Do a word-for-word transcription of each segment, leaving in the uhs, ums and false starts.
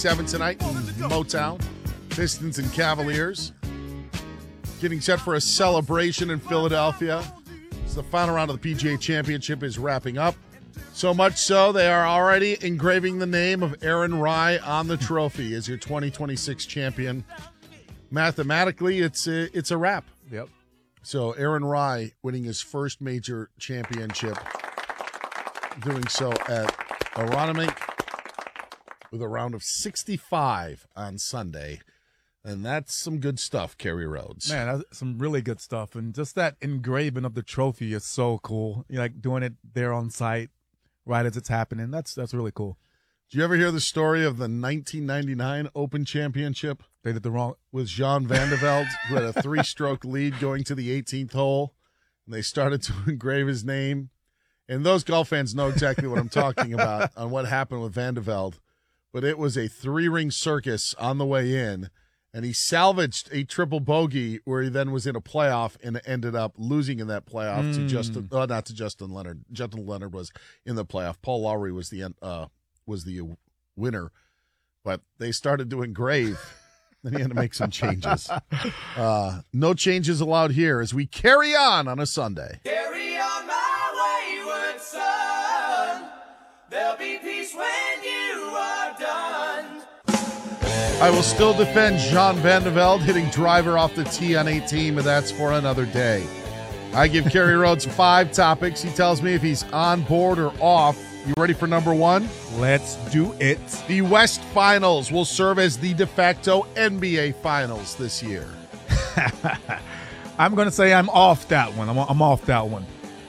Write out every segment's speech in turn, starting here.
seven tonight in Motown. Pistons and Cavaliers getting set for a celebration in Philadelphia. So the final round of the P G A Championship is wrapping up. So much so, they are already engraving the name of Aaron Rai on the trophy as your twenty twenty-six champion. Mathematically, it's a, it's a wrap. Yep. So Aaron Rai winning his first major championship, doing so at Aronimink with a round of sixty-five on Sunday. And that's some good stuff, Kerry Rhodes. Man, that's some really good stuff. And just that engraving of the trophy is so cool. You like doing it there on site right as it's happening. That's that's really cool. Did you ever hear the story of the nineteen ninety-nine Open Championship? They did the wrong with Jean Van de Velde, who had a three-stroke lead going to the eighteenth hole, and they started to engrave his name. And those golf fans know exactly what I'm talking about on what happened with Van de Velde. But it was a three-ring circus on the way in, and he salvaged a triple bogey where he then was in a playoff and ended up losing in that playoff mm. to Justin. Uh, not to Justin Leonard. Justin Leonard was in the playoff. Paul Lawrie was the uh, was the winner, but they started to engrave. Then he had to make some changes. Uh, no changes allowed here as we carry on on a Sunday. Carry on my wayward son. There'll be peace when you are done. I will still defend Jean Van de Velde hitting driver off the tee on eighteen, but that's for another day. I give Kerry Rhodes five topics. He tells me if he's on board or off. You ready for number one? Let's do it. The West Finals will serve as the de facto N B A Finals this year. I'm going to say I'm off that one. I'm, I'm off that one.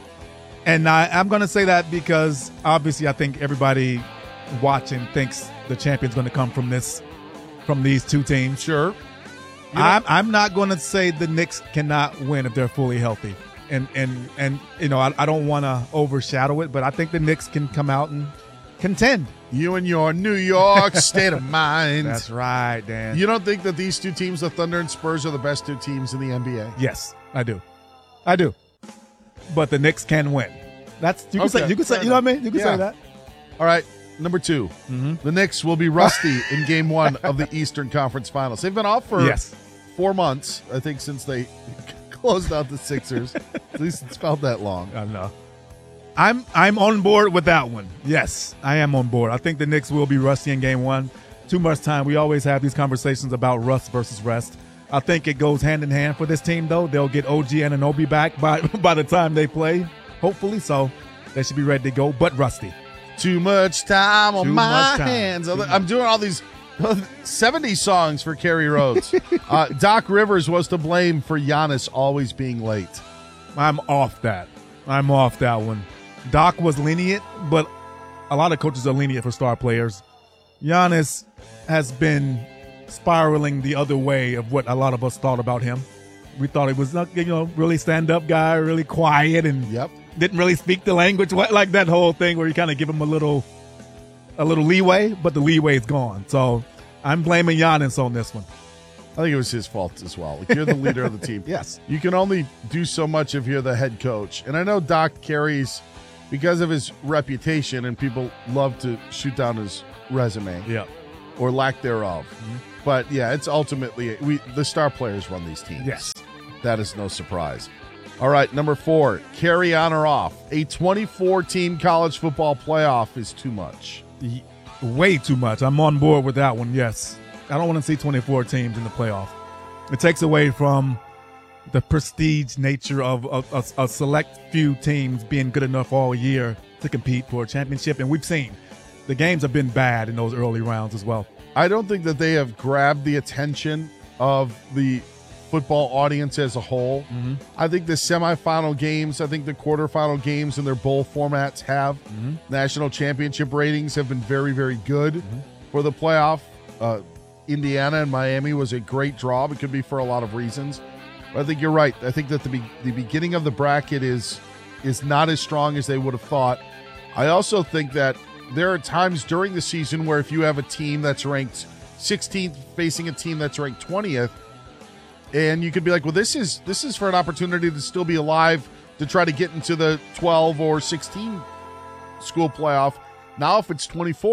And I, I'm going to say that because obviously I think everybody watching thinks the champion's going to come from this, from these two teams. Sure. I'm, I'm not going to say the Knicks cannot win if they're fully healthy. And, and, and you know, I, I don't want to overshadow it, but I think the Knicks can come out and contend. You and your New York state of mind. That's right, Dan. You don't think that these two teams, the Thunder and Spurs, are the best two teams in the N B A? Yes, I do. I do. But the Knicks can win. That's you can Okay, say you can say you know what I mean? You can yeah. say that. All right. Number two, mm-hmm. the Knicks will be rusty in game one of the Eastern Conference Finals. They've been off for yes. four months, I think, since they closed out the Sixers. At least it's felt that long. I know. I'm I'm on board with that one. Yes, I am on board. I think the Knicks will be rusty in game one. Too much time. We always have these conversations about rust versus rest. I think it goes hand in hand for this team, though. They'll get O G Anunoby back by, by the time they play, hopefully. So they should be ready to go, but rusty. Too much time on Too my much time. hands. I'm doing all these seventies songs for Kerry Rhodes. uh, Doc Rivers was to blame for Giannis always being late. I'm off that. I'm off that one. Doc was lenient, but a lot of coaches are lenient for star players. Giannis has been spiraling the other way of what a lot of us thought about him. We thought he was, you know, really stand-up guy, really quiet, and yep. didn't really speak the language, like that whole thing where you kind of give him a little, a little leeway, but the leeway is gone. So I'm blaming Giannis on this one. I think it was his fault as well. Like, you're the leader of the team. Yes. You can only do so much if you're the head coach. And I know Doc carries, because of his reputation, and people love to shoot down his resume. Yeah. Or lack thereof. Mm-hmm. But, yeah, it's ultimately, we the star players run these teams. Yes. That is no surprise. All right, number four, carry on or off. A twenty-four team college football playoff is too much. Way too much. I'm on board with that one, yes. I don't want to see twenty-four teams in the playoff. It takes away from the prestige nature of a, a, a select few teams being good enough all year to compete for a championship. And we've seen the games have been bad in those early rounds as well. I don't think that they have grabbed the attention of the football audience as a whole. Mm-hmm. I think the semifinal games, I think the quarterfinal games and their bowl formats have. Mm-hmm. National championship ratings have been very, very good mm-hmm. for the playoff. Uh, Indiana and Miami was a great draw. It could be for a lot of reasons. But I think you're right. I think that the be- the beginning of the bracket is is not as strong as they would have thought. I also think that there are times during the season where if you have a team that's ranked sixteenth facing a team that's ranked twentieth, and you could be like, well, this is this is for an opportunity to still be alive to try to get into the twelve or sixteen school playoff. Now, if it's twenty-four, like,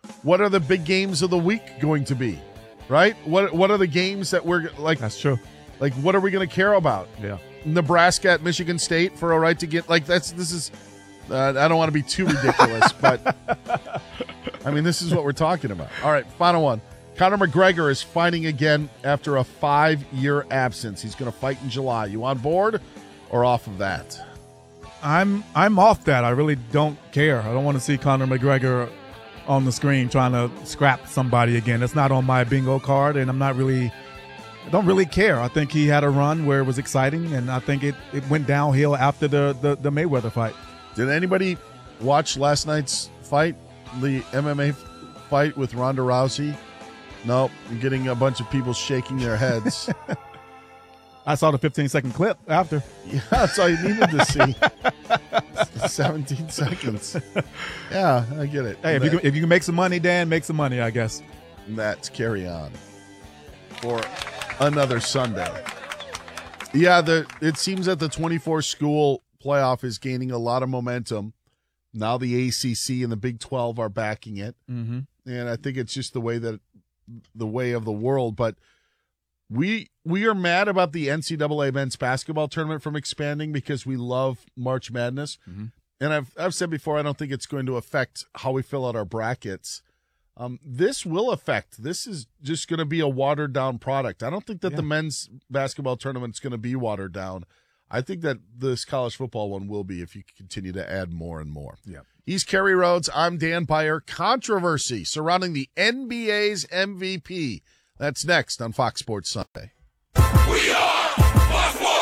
what are the big games of the week going to be, right? What what are the games that we're like? That's true. Like, what are we going to care about? Yeah. Nebraska at Michigan State for a right to get like that's this is. Uh, I don't want to be too ridiculous, but I mean this is what we're talking about. All right, final one. Conor McGregor is fighting again after a five-year absence. He's going to fight in July. You on board or off of that? I'm I'm off that. I really don't care. I don't want to see Conor McGregor on the screen trying to scrap somebody again. That's not on my bingo card, and I'm not really I don't really care. I think he had a run where it was exciting, and I think it, it went downhill after the, the, the Mayweather fight. Did anybody watch last night's fight, the M M A fight with Ronda Rousey? Nope. I'm getting a bunch of people shaking their heads. I saw the fifteen-second clip after. Yeah, that's all you needed to see. seventeen seconds. Yeah, I get it. Hey, if, that, you can, if you can make some money, Dan, make some money, I guess. That's carry on for another Sunday. Yeah, the it seems that the twenty-four school playoff is gaining a lot of momentum. Now the A C C and the Big twelve are backing it. Mm-hmm. And I think it's just the way that the way of the world, but we we are mad about the N C double A men's basketball tournament from expanding because we love March Madness. Mm-hmm. And I've I've said before, I don't think it's going to affect how we fill out our brackets. Um, this will affect. This is just going to be a watered down product. I don't think that yeah. the men's basketball tournament is going to be watered down. I think that this college football one will be if you continue to add more and more. Yeah. He's Kerry Rhodes. I'm Dan Beyer. Controversy surrounding the N B A's M V P. That's next on Fox Sports Sunday. We are Fox Sports.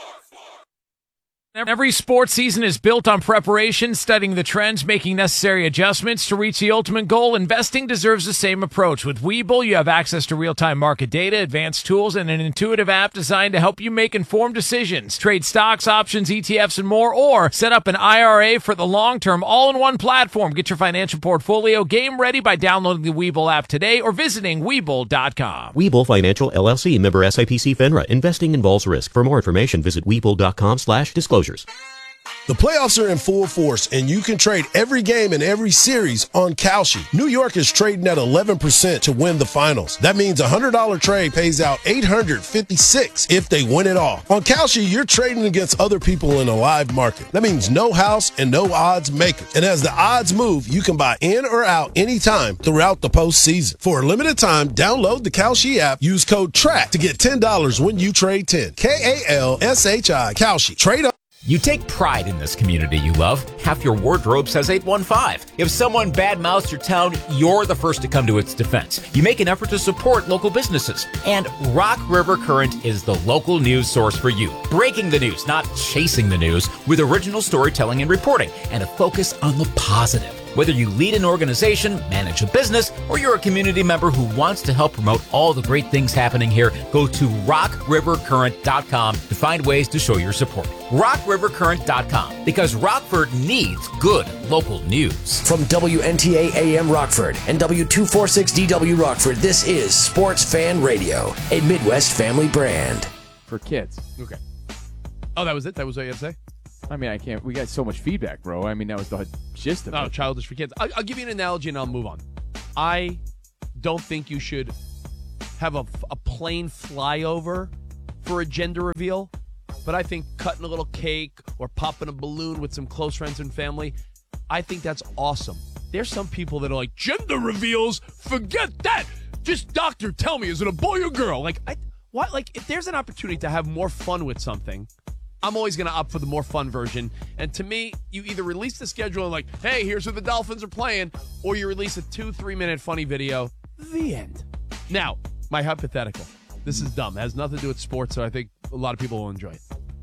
Every sports season is built on preparation, studying the trends, making necessary adjustments to reach the ultimate goal. Investing deserves the same approach. With Webull, you have access to real-time market data, advanced tools, and an intuitive app designed to help you make informed decisions. Trade stocks, options, E T Fs, and more, or set up an I R A for the long term, all in one platform. Get your financial portfolio game ready by downloading the Webull app today or visiting Webull dot com. Webull Financial, L L C, member S I P C FINRA. Investing involves risk. For more information, visit Webull dot com slash disclosures. The playoffs are in full force, and you can trade every game and every series on Kalshi. New York is trading at eleven percent to win the finals. That means a one hundred dollars trade pays out eight hundred fifty-six dollars if they win it all. On Kalshi, you're trading against other people in a live market. That means no house and no odds makers. And as the odds move, you can buy in or out anytime throughout the postseason. For a limited time, download the Kalshi app. Use code TRACK to get ten dollars when you trade ten. K A L S H I, Kalshi. Trade up. You take pride in this community you love. Half your wardrobe says eight one five. If someone badmouths your town, you're the first to come to its defense. You make an effort to support local businesses. And Rock River Current is the local news source for you. Breaking the news, not chasing the news, with original storytelling and reporting, and a focus on the positive. Whether you lead an organization, manage a business, or you're a community member who wants to help promote all the great things happening here, go to rock river current dot com to find ways to show your support. rock river current dot com, because Rockford needs good local news. From W N T A A M Rockford and W two forty-six D W Rockford, this is Sports Fan Radio, a Midwest family brand. For kids. Okay. Oh, that was it? That was what you had to say? I mean, I can't. We got so much feedback, bro. I mean, that was the gist of oh, it. Childish for kids. I'll, I'll give you an analogy and I'll move on. I don't think you should have a, a plane flyover for a gender reveal, but I think cutting a little cake or popping a balloon with some close friends and family, I think that's awesome. There's some people that are like, gender reveals, forget that. Just doctor, tell me, is it a boy or girl? Like, I, what? Like, if there's an opportunity to have more fun with something, I'm always going to opt for the more fun version. And to me, you either release the schedule and like, hey, here's who the Dolphins are playing, or you release a two, three-minute funny video. The end. Now, my hypothetical. This is dumb. It has nothing to do with sports, so I think a lot of people will enjoy it.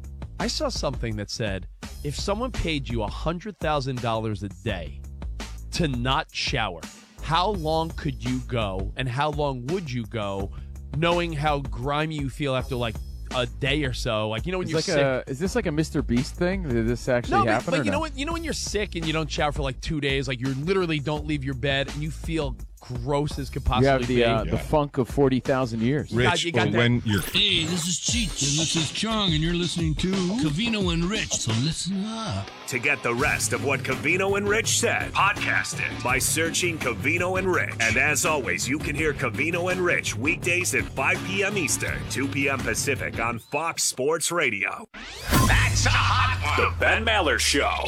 I saw something that said, if someone paid you one hundred thousand dollars a day to not shower, how long could you go, and how long would you go, knowing how grimy you feel after, like, a day or so, like, you know, when it's you're like sick. A, is this like a Mister Beast thing? Did this actually no, happen? But, or you no? know when you know when you're sick and you don't shower for like two days, like you literally don't leave your bed and you feel gross as could You possibly have the be. uh, the funk of forty thousand years. You got- you got that- Hey, this is Cheech, and this is Chong, and you're listening to Covino and Rich, so listen up. To get the rest of what Covino and Rich said, podcast it by searching Covino and Rich. And as always, you can hear Covino and Rich weekdays at five p.m. Eastern, two p.m. Pacific on Fox Sports Radio. That's a hot one. The Ben Maller Show.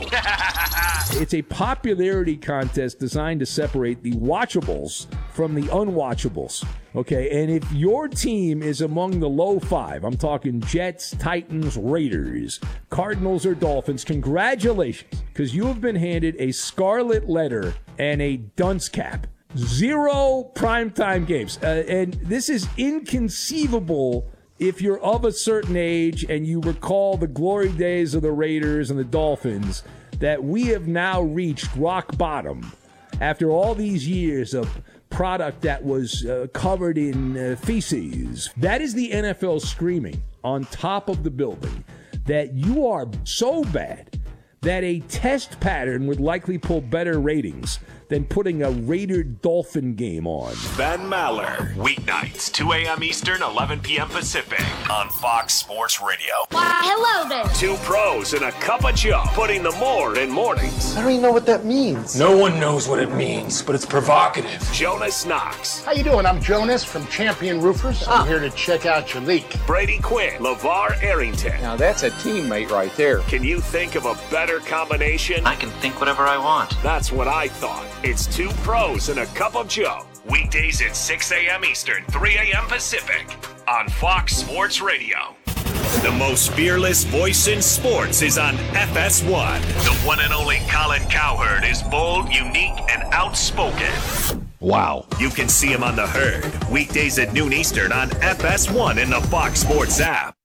It's a popularity contest designed to separate the watchables from the unwatchables. Okay, and if your team is among the low five, I'm talking Jets, Titans, Raiders, Cardinals, or Dolphins, congratulations, because you have been handed a scarlet letter and a dunce cap. Zero primetime games. Uh, and this is inconceivable if you're of a certain age and you recall the glory days of the Raiders and the Dolphins, that we have now reached rock bottom after all these years of product that was uh, covered in uh, feces. That is the N F L screaming on top of the building that you are so bad that a test pattern would likely pull better ratings than putting a Raider-Dolphin game on. Ben Maller, weeknights, two a.m. Eastern, eleven p.m. Pacific on Fox Sports Radio. Why, hello there. Two pros and a cup of Joe, putting the more in mornings. I don't even know what that means. No one knows what it means, but it's provocative. Jonas Knox. How you doing? I'm Jonas from Champion Roofers. I'm here to check out your leak. Brady Quinn, LeVar Arrington. Now that's a teammate right there. Can you think of a better combination? I can think whatever I want. That's what I thought. It's two pros and a cup of Joe. Weekdays at six a.m. Eastern, three a.m. Pacific on Fox Sports Radio. The most fearless voice in sports is on F S one. The one and only Colin Cowherd is bold, unique, and outspoken. Wow. You can see him on The Herd, weekdays at noon Eastern on F S one in the Fox Sports app.